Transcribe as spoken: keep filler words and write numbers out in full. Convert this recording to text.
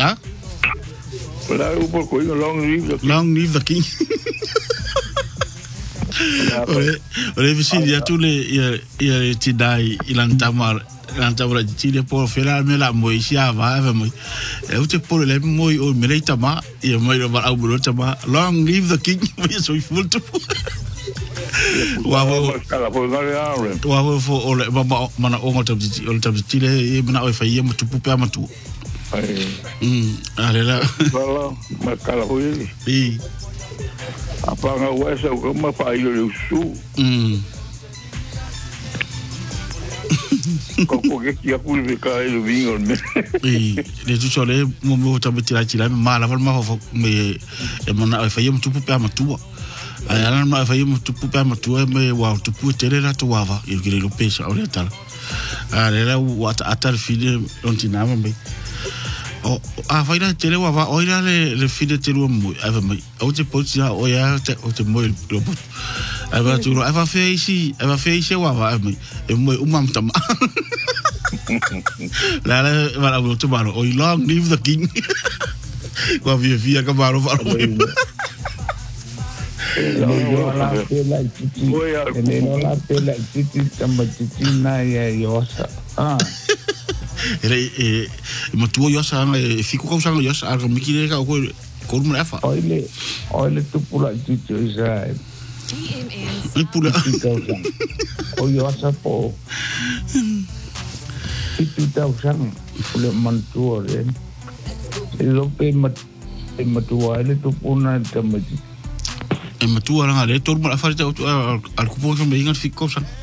Ha? Wala upo ko yung long live the king. Long live the king. Ore, ore visi dia tu le ia ia tidai ilan tamar, ilan tamar tile por fela me la moi sia va va moi. E o te por le moi o me leita ma, ia moi ro au bro tama. Long live the king. Ia so full to. Wa wa Kala po ngale are. wa wa fo ole baba mana o ngota titi o tama tile e mana o fa ia mo tu pupe ama tu. Ai. Mm, ale la. Wala, ma kala po ili. E. Apa nga wesa ko ma pa yo yo su. Mm. Ko ko ke kia ku le ka yo vingo me. E le tu sole mo mo tama tila tila ma la ma fo me e mana o fa ia mo tu pupe ama tu. Ai ala ma fa ia mo tu pupe ama tu me wa tu pu tele la tu wa va il gire lo pesa o le tal. Ale la wa ata fide ontinama me. O a vai la tele wa va oira le le fide te lo mo ava mai o te polisia o ya o te mo lo but ava tu ava fe isi ava fe isi wa va mai e mo o mam tama la la va la to maro o long live the king wa via via ka maro va no la pela titi no la pela titi tamba titi na ya yosa ah Era e mo tu yo sa e fico com sangue yo sa mi kile ka ko ko mo afa oile oile tu pula titi isa e pula o yo sa po titi ta usang pula mantu ore e lo pe mat e matu oile tu puna tamba e mo tu ara le tor mo afa al kupon so me inga fico sa